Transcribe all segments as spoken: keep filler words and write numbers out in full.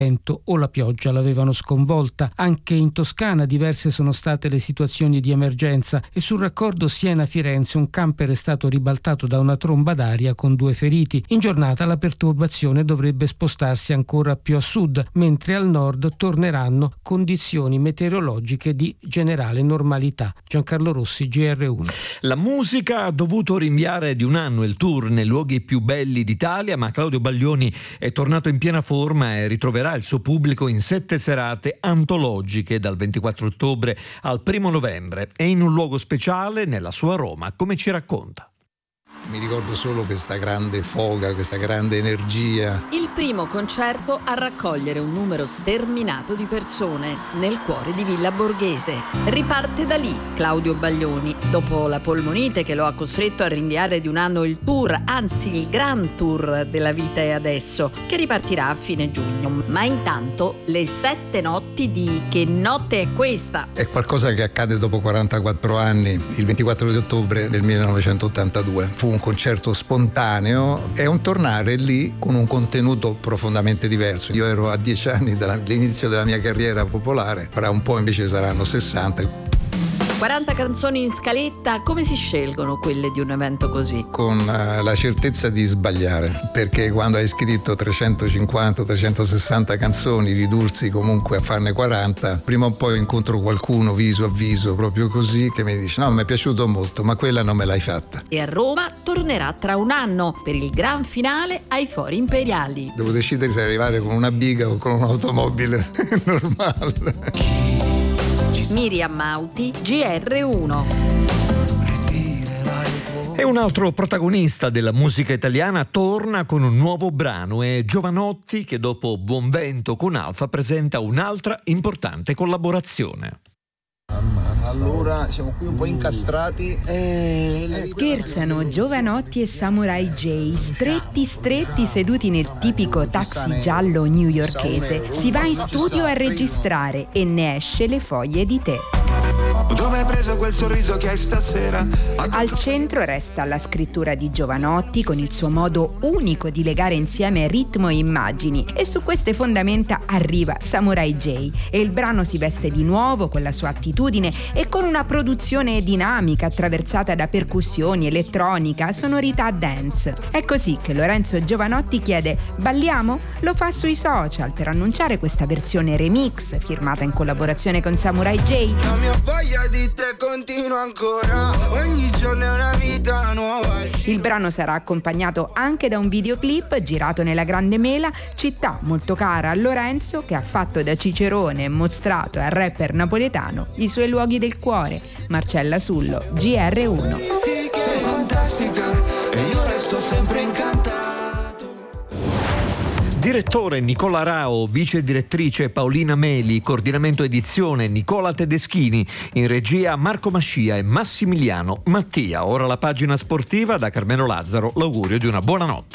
vento o la pioggia l'avevano sconvolta. Anche in Toscana diverse sono state le situazioni di emergenza e sul raccordo Siena-Firenze un camper è stato ribaltato da una tromba d'aria con due feriti. In giornata la perturbazione dovrebbe spostarsi ancora più a sud, mentre al nord torneranno condizioni meteorologiche di generale normalità. Giancarlo Rossi, G R uno. La musica ha dovuto rinviare di un anno il tour nei luoghi più belli d'Italia, ma Claudio Baglioni è tornato in piena forma e ritroverà il suo pubblico in sette serate antologiche dal ventiquattro ottobre al primo novembre e in un luogo speciale nella sua Roma, come ci racconta. Mi ricordo solo questa grande foga, questa grande energia. Il primo concerto a raccogliere un numero sterminato di persone nel cuore di Villa Borghese. Riparte da lì Claudio Baglioni, dopo la polmonite che lo ha costretto a rinviare di un anno il tour, anzi il Grand Tour della Vita è Adesso, che ripartirà a fine giugno. Ma intanto le sette notti di Che notte è questa? È qualcosa che accade dopo quarantaquattro anni, il ventiquattro di ottobre del millenovecentottantadue. Fu un concerto spontaneo, è un tornare lì con un contenuto profondamente diverso. Io ero a dieci anni dall'inizio della mia carriera popolare, fra un po' invece saranno sessanta. quaranta canzoni in scaletta, come si scelgono quelle di un evento così? Con uh, la certezza di sbagliare, perché quando hai scritto trecentocinquanta trecentosessanta canzoni, ridursi comunque a farne quaranta, prima o poi incontro qualcuno viso a viso, proprio così, che mi dice no, mi è piaciuto molto, ma quella non me l'hai fatta. E a Roma tornerà tra un anno per il gran finale ai Fori Imperiali. Devo decidere se arrivare con una biga o con un'automobile normale. Miriam Mauti, G R uno. E un altro protagonista della musica italiana torna con un nuovo brano. È Jovanotti che dopo Buon Vento con Alfa presenta un'altra importante collaborazione. Allora siamo qui un po' incastrati e... Scherzano Jovanotti e Samurai J, stretti stretti seduti nel tipico taxi giallo newyorkese. Si va in studio a registrare e ne esce Le foglie di tè. Dove hai preso quel sorriso che hai stasera? Al centro resta la scrittura di Jovanotti con il suo modo unico di legare insieme ritmo e immagini, e su queste fondamenta arriva Samurai J e il brano si veste di nuovo con la sua attitudine e con una produzione dinamica attraversata da percussioni, elettronica, sonorità dance. È così che Lorenzo Jovanotti chiede balliamo? Lo fa sui social per annunciare questa versione remix firmata in collaborazione con Samurai J. La mia voglia di te continua ancora, ogni giorno è una vita nuova. Il brano sarà accompagnato anche da un videoclip girato nella Grande Mela, città molto cara a Lorenzo, che ha fatto da cicerone e mostrato al rapper napoletano i suoi luoghi del cuore. Marcella Sullo, G R uno. Sei fantastica e io resto sempre incantato. Direttore Nicola Rao, vice direttrice Paolina Meli, coordinamento edizione Nicola Tedeschini, in regia Marco Mascia e Massimiliano Mattia. Ora la pagina sportiva da Carmelo Lazzaro, l'augurio di una buona notte.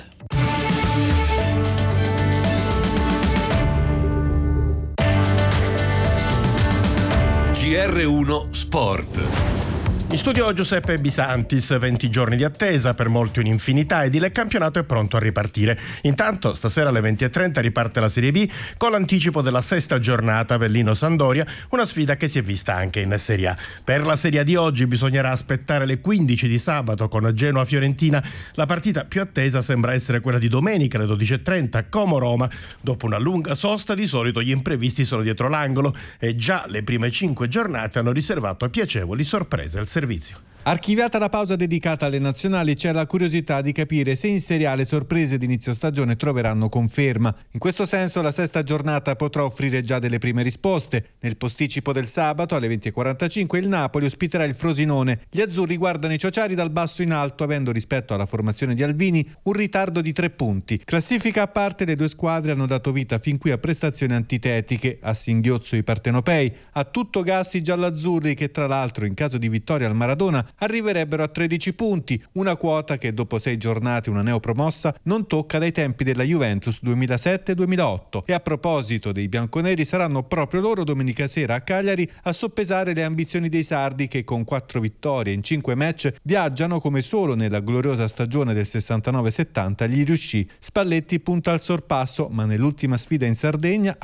G R uno Sport. In studio Giuseppe Bisantis, venti giorni di attesa, per molti un'infinità, ed il campionato è pronto a ripartire. Intanto stasera alle venti e trenta riparte la Serie B con l'anticipo della sesta giornata Avellino-Sandoria, una sfida che si è vista anche in Serie A. Per la Serie A di oggi bisognerà aspettare le quindici di sabato con Genoa-Fiorentina. La partita più attesa sembra essere quella di domenica alle dodici e trenta Como-Roma. Dopo una lunga sosta di solito gli imprevisti sono dietro l'angolo e già le prime cinque giornate hanno riservato a piacevoli sorprese al servizio. Archiviata la pausa dedicata alle nazionali, c'è la curiosità di capire se in Serie A le sorprese di inizio stagione troveranno conferma. In questo senso la sesta giornata potrà offrire già delle prime risposte. Nel posticipo del sabato alle venti e quarantacinque il Napoli ospiterà il Frosinone. Gli azzurri guardano i ciociari dal basso in alto, avendo rispetto alla formazione di Alvini un ritardo di tre punti. Classifica a parte, le due squadre hanno dato vita fin qui a prestazioni antitetiche, a singhiozzo i partenopei, a tutto gas i gialloazzurri che tra l'altro in caso di vittoria al Maradona arriverebbero a tredici punti, una quota che dopo sei giornate una neopromossa non tocca dai tempi della Juventus duemilasette duemilaotto. E a proposito dei bianconeri, saranno proprio loro domenica sera a Cagliari a soppesare le ambizioni dei sardi che con quattro vittorie in cinque match viaggiano come solo nella gloriosa stagione del sessantanove settanta gli riuscì. Spalletti punta al sorpasso, ma nell'ultima sfida in Sardegna